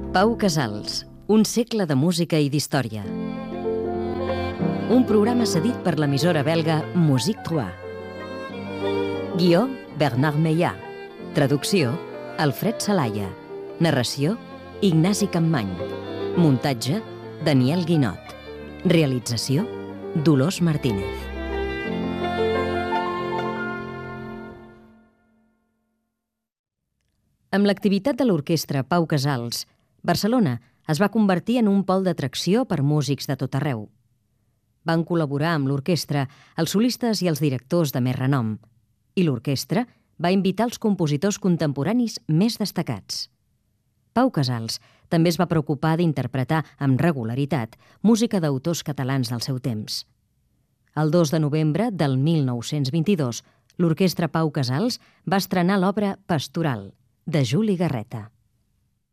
Pau Casals, un segle de música i d'història. Un programa cedit per l'emissora belga Musique 3. Guió, Bernard Meillà. Traducció, Alfred Salaya. Narració, Ignasi Campmany. Muntatge, Daniel Guinot. Realització, Dolors Martínez. Amb l'activitat de l'orquestra Pau Casals, Barcelona es va convertir en un pol d'atracció per músics de tot arreu. Van col·laborar amb l'orquestra els solistes i els directors de més renom, i l'orquestra va invitar els compositors contemporanis més destacats. Pau Casals també es va preocupar d'interpretar amb regularitat música d'autors catalans del seu temps. El 2 de novembre del 1922, l'orquestra Pau Casals va estrenar l'obra Pastoral, de Juli Garreta.